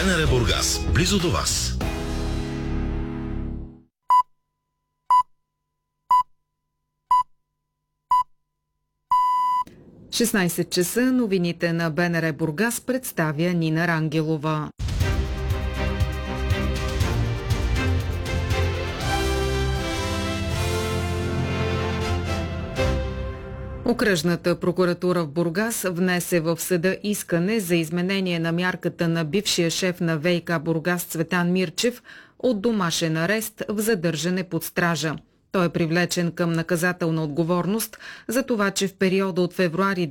БНР Бургас, близо до вас. В 16 часа новините на БНР Бургас представя Нина Рангелова. Окръжната прокуратура в Бургас внесе в съда искане за изменение на мярката на бившия шеф на ВиК Бургас Цветан Мирчев от домашен арест в задържане под стража. Той е привлечен към наказателна отговорност за това, че в периода от февруари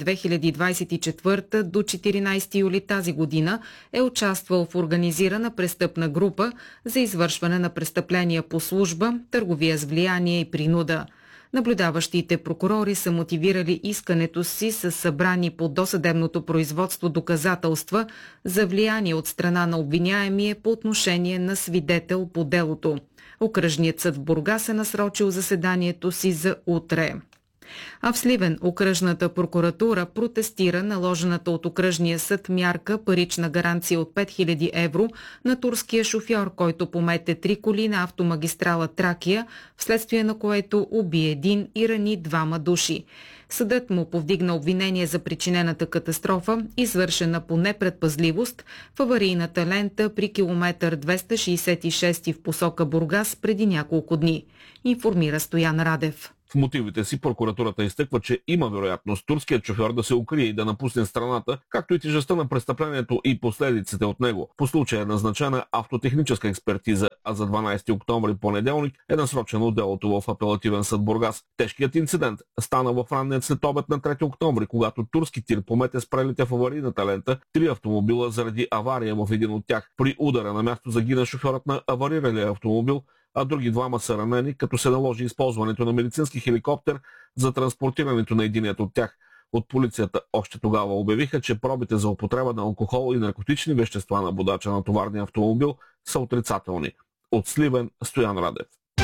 2024 до 14 юли тази година е участвал в организирана престъпна група за извършване на престъпления по служба, търговия с влияние и принуда. Наблюдаващите прокурори са мотивирали искането си с събрани по досъдебното производство доказателства за влияние от страна на обвиняемия по отношение на свидетел по делото. Окръжният съд в Бургас е насрочил заседанието си за утре. А в Сливен окръжната прокуратура протестира наложената от окръжния съд мярка парична гаранция от 5000 евро на турския шофьор, който помете 3 коли на автомагистрала Тракия, вследствие на което уби един и рани 2 души. Съдът му повдигна обвинение за причинената катастрофа, извършена по непредпазливост в аварийната лента при километър 266 в посока Бургас преди няколко дни, информира Стоян Радев. В мотивите си прокуратурата изтъква, че има вероятност турският шофьор да се укрие и да напусне страната, както и тежестта на престъплението и последиците от него. По случая е назначена автотехническа експертиза, а за 12 октомври понеделник е насрочено делото в апелативен съд Бургас. Тежкият инцидент стана в ранният следобед на 3 октомври, когато турски тир помете спрелите в аварийната лента 3 автомобила заради авария в един от тях. При удара на място загина шофьорът на авариралия автомобил, а други 2 са ранени, като се наложи използването на медицински хеликоптер за транспортирането на единият от тях. От полицията още тогава обявиха, че пробите за употреба на алкохол и наркотични вещества на водача на товарния автомобил са отрицателни. От Сливен, Стоян Радев.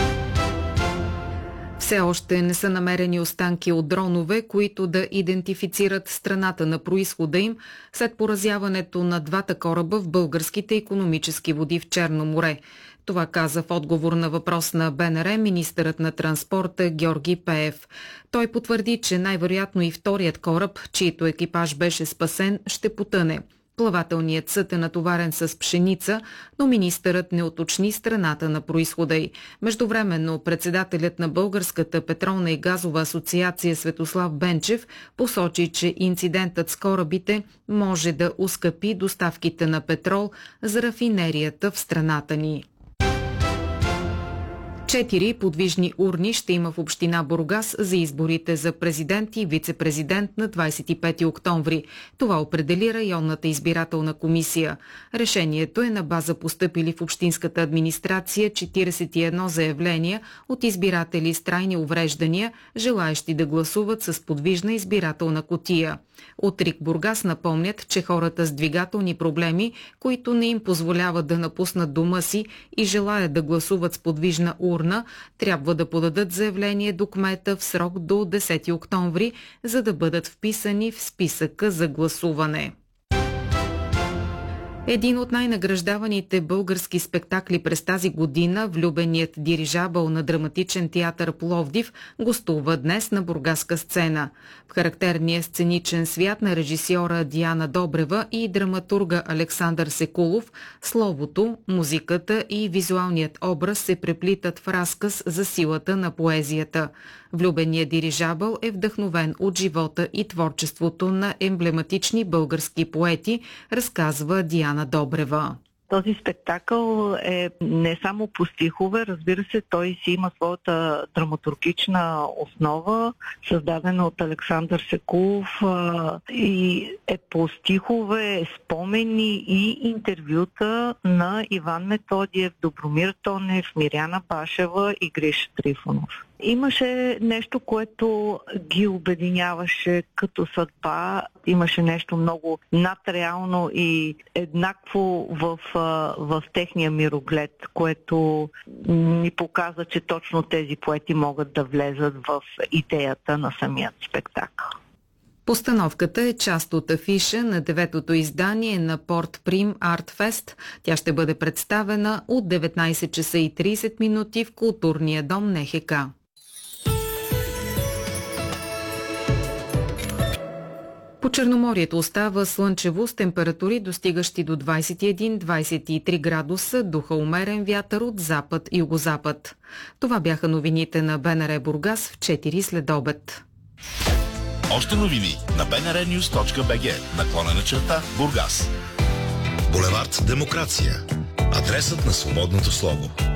Все още не са намерени останки от дронове, които да идентифицират страната на произхода им след поразяването на 2 кораба в българските икономически води в Черно море. Това каза в отговор на въпрос на БНР министърът на транспорта Георги Пеев. Той потвърди, че най-вероятно и вторият кораб, чийто екипаж беше спасен, ще потъне. Плавателният съд е натоварен с пшеница, но министърът не уточни страната на произхода й. Междувременно председателят на Българската петролна и газова асоциация Светослав Бенчев посочи, че инцидентът с корабите може да ускъпи доставките на петрол за рафинерията в страната ни. 4 подвижни урни ще има в община Бургас за изборите за президент и вице-президент на 25 октомври. Това определи районната избирателна комисия. Решението е на база постъпили в общинската администрация 41 заявления от избиратели с трайни увреждания, желаещи да гласуват с подвижна избирателна кутия. От РИК Бургас напомнят, че хората с двигателни проблеми, които не им позволяват да напуснат дома си и желаят да гласуват с подвижна урна, трябва да подадат заявление до кмета в срок до 10 октомври, за да бъдат вписани в списъка за гласуване. Един от най-награждаваните български спектакли през тази година, влюбеният дирижабъл на драматичен театър Пловдив, гостува днес на бургаска сцена. В характерния сценичен свят на режисьора Диана Добрева и драматурга Александър Секулов, словото, музиката и визуалният образ се преплитат в разказ за силата на поезията. Влюбеният дирижабъл е вдъхновен от живота и творчеството на емблематични български поети, разказва Диана Добрева. Този спектакъл е не само по стихове, разбира се, той си има своята драматургична основа, създадена от Александър Секулов и е по стихове, спомени и интервюта на Иван Методиев, Добромир Тонев, Миряна Башева и Гриша Трифонов. Имаше нещо, което ги обединяваше като съдба. Имаше нещо много надреално и еднакво в техния мироглед, което ни показа, че точно тези поети могат да влезат в идеята на самият спектакъл. Постановката е част от афиша на 9-то издание на Порт Прим Арт Фест. Тя ще бъде представена от 19 часа и 30 минути в културния дом НХК. По Черноморието остава слънчево с температури достигащи до 21-23 градуса, духа умерен вятър от запад и югозапад. Това бяха новините на БНР Бургас в 4 следобед. Още новини на bnrnews.bg/Бургас. Булевард Демокрация. Адресът на свободното слово.